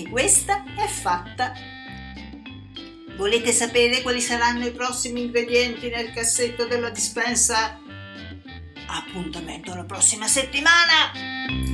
questa è fatta. Volete sapere quali saranno i prossimi ingredienti nel cassetto della dispensa? Appuntamento la prossima settimana!